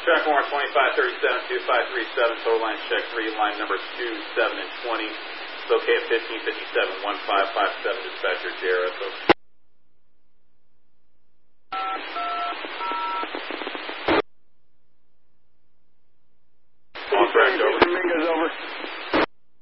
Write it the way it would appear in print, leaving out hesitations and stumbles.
Track warrant 2537-2537, total line check 3, line numbers 2, 7, and 20. Locate 1557-1557, dispatcher JRSO.